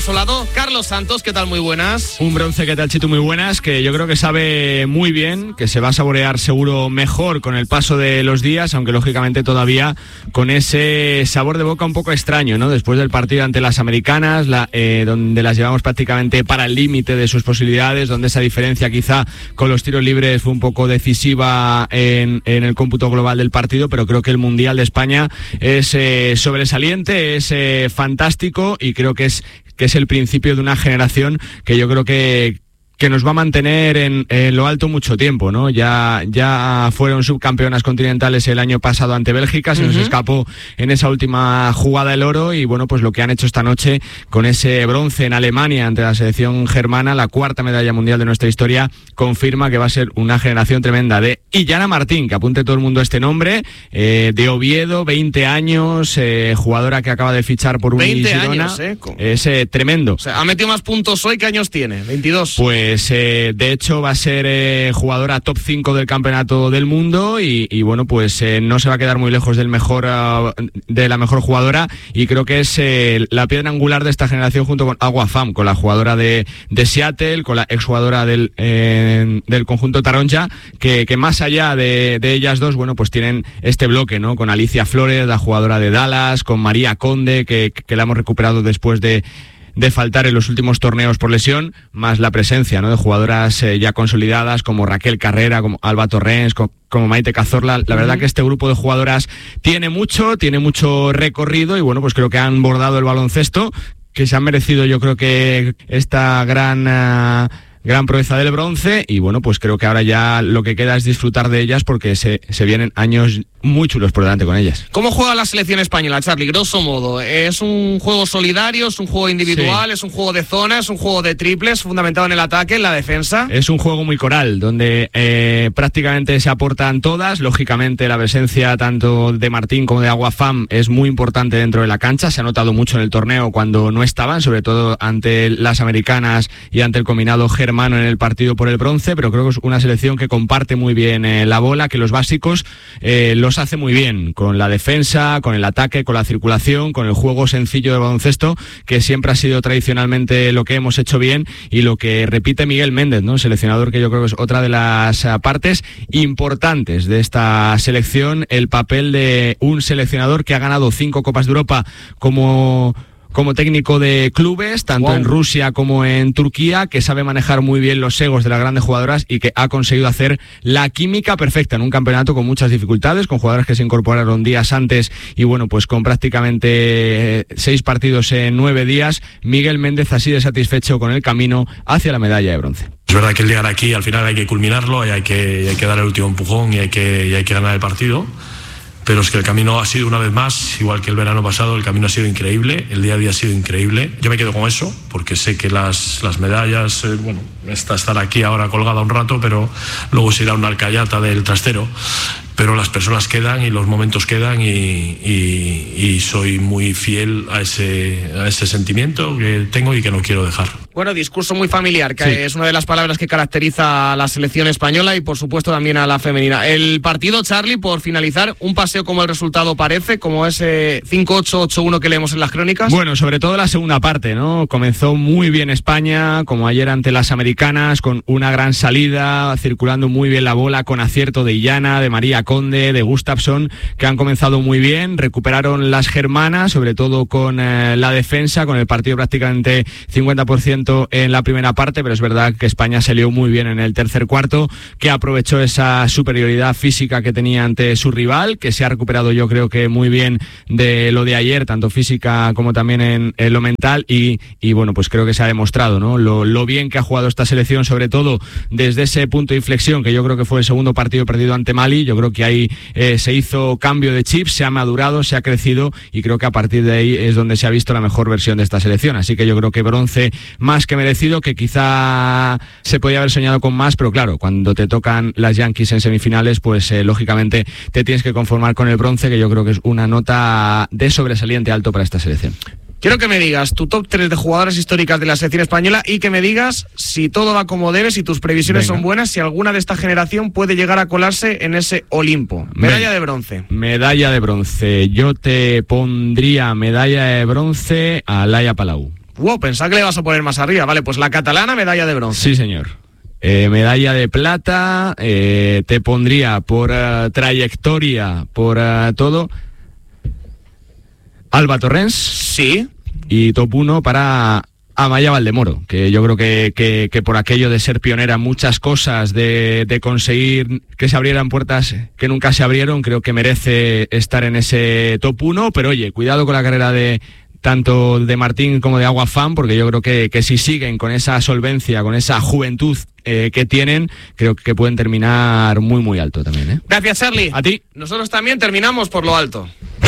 Solado, Carlos Santos, ¿qué tal? Muy buenas. Un bronce, ¿qué tal, Chitu? Muy buenas, que yo creo que sabe muy bien, que se va a saborear seguro mejor con el paso de los días, aunque lógicamente todavía con ese sabor de boca un poco extraño, ¿no? Después del partido ante las americanas, donde las llevamos prácticamente para el límite de sus posibilidades, donde esa diferencia quizá con los tiros libres fue un poco decisiva en el cómputo global del partido, pero creo que el Mundial de España es sobresaliente, es fantástico, y creo que es el principio de una generación que yo creo que nos va a mantener en lo alto mucho tiempo, ¿no? Ya fueron subcampeonas continentales el año pasado ante Bélgica, se nos escapó en esa última jugada el oro, y bueno, pues lo que han hecho esta noche con ese bronce en Alemania ante la selección germana, la cuarta medalla mundial de nuestra historia, confirma que va a ser una generación tremenda. De Illana Martín, que apunte todo el mundo este nombre, de Oviedo, 20 años, jugadora que acaba de fichar por un 20 Girona. años, Es tremendo. O sea, ha metido más puntos hoy. ¿Qué años tiene? 22. Pues de hecho va a ser jugadora top 5 del campeonato del mundo, y bueno, pues no se va a quedar muy lejos de la mejor jugadora, y creo que es la piedra angular de esta generación junto con Agua Pham, con la jugadora de Seattle, con la exjugadora del conjunto Taronja, que más allá de ellas dos, bueno, pues tienen este bloque, ¿no? Con Alicia Flores, la jugadora de Dallas, con María Conde, que la hemos recuperado después de faltar en los últimos torneos por lesión, más la presencia, ¿no? De jugadoras ya consolidadas como Raquel Carrera, como Alba Torrens, como Maite Cazorla. La verdad que este grupo de jugadoras tiene mucho recorrido, y bueno, pues creo que han bordado el baloncesto, que se han merecido, yo creo que esta gran proeza del bronce, y bueno, pues creo que ahora ya lo que queda es disfrutar de ellas, porque se vienen años muy chulos por delante con ellas. ¿Cómo juega la selección española, Charly? Grosso modo, ¿es un juego solidario, es un juego individual, sí, es un juego de zona, es un juego de triples, fundamentado en el ataque, en la defensa? Es un juego muy coral, donde prácticamente se aportan todas. Lógicamente la presencia tanto de Martín como de Agua Pham es muy importante dentro de la cancha. Se ha notado mucho en el torneo cuando no estaban, sobre todo ante las americanas y ante el combinado germano en el partido por el bronce, pero creo que es una selección que comparte muy bien la bola, que los básicos los hace muy bien, con la defensa, con el ataque, con la circulación, con el juego sencillo de baloncesto, que siempre ha sido tradicionalmente lo que hemos hecho bien, y lo que repite Miguel Méndez, ¿no? Seleccionador que yo creo que es otra de las partes importantes de esta selección, el papel de un seleccionador que ha ganado 5 Copas de Europa como técnico de clubes, tanto en Rusia como en Turquía, que sabe manejar muy bien los egos de las grandes jugadoras, y que ha conseguido hacer la química perfecta en un campeonato con muchas dificultades, con jugadoras que se incorporaron días antes, y bueno, pues con prácticamente 6 partidos en 9 días, Miguel Méndez así de satisfecho con el camino hacia la medalla de bronce. Es verdad que el llegar aquí al final hay que culminarlo, y hay que dar el último empujón, y hay que ganar el partido. Pero es que el camino ha sido, una vez más, igual que el verano pasado, el camino ha sido increíble, el día a día ha sido increíble. Yo me quedo con eso, porque sé que las medallas, estar aquí ahora colgada un rato, pero luego se irá una alcayata del trastero. Pero las personas quedan y los momentos quedan, y soy muy fiel a ese sentimiento que tengo y que no quiero dejar. Bueno, discurso muy familiar, que sí, es una de las palabras que caracteriza a la selección española y por supuesto también a la femenina. El partido, Charly, por finalizar, un paseo como el resultado parece, como ese 5-8, 8-1 que leemos en las crónicas. Bueno, sobre todo la segunda parte, ¿no? Comenzó muy bien España, como ayer ante las americanas, con una gran salida, circulando muy bien la bola, con acierto de Illana, de María Conde, de Gustafsson, que han comenzado muy bien. Recuperaron las germanas, sobre todo con la defensa, con el partido prácticamente 50% en la primera parte, pero es verdad que España se lió muy bien en el tercer cuarto, que aprovechó esa superioridad física que tenía ante su rival, que se ha recuperado yo creo que muy bien de lo de ayer, tanto física como también en lo mental, y bueno, pues creo que se ha demostrado, ¿no? Lo bien que ha jugado esta selección, sobre todo desde ese punto de inflexión, que yo creo que fue el segundo partido perdido ante Mali. Yo creo que ahí se hizo cambio de chip, se ha madurado, se ha crecido, y creo que a partir de ahí es donde se ha visto la mejor versión de esta selección. Así que yo creo que bronce más que merecido, que quizá se podía haber soñado con más, pero claro, cuando te tocan las Yankees en semifinales, pues lógicamente te tienes que conformar con el bronce, que yo creo que es una nota de sobresaliente alto para esta selección. Quiero que me digas tu top 3 de jugadoras históricas de la selección española, y que me digas si todo va como debe, si tus previsiones son buenas, si alguna de esta generación puede llegar a colarse en ese Olimpo. Medalla de bronce. Medalla de bronce. Yo te pondría medalla de bronce a Laia Palau. Wow, pensaba que le vas a poner más arriba. Vale, pues la catalana, medalla de bronce. Sí, señor. Medalla de plata, te pondría por trayectoria, por todo, Alba Torrens. Sí. Y top 1 para Amaya Valdemoro, que yo creo que por aquello de ser pionera en muchas cosas, de conseguir que se abrieran puertas que nunca se abrieron, creo que merece estar en ese top 1, pero oye, cuidado con la carrera de tanto de Martín como de Agua Fan, porque yo creo que si siguen con esa solvencia, con esa juventud que tienen, creo que pueden terminar muy muy alto también. Gracias, Charly. A ti. Nosotros también terminamos por lo alto.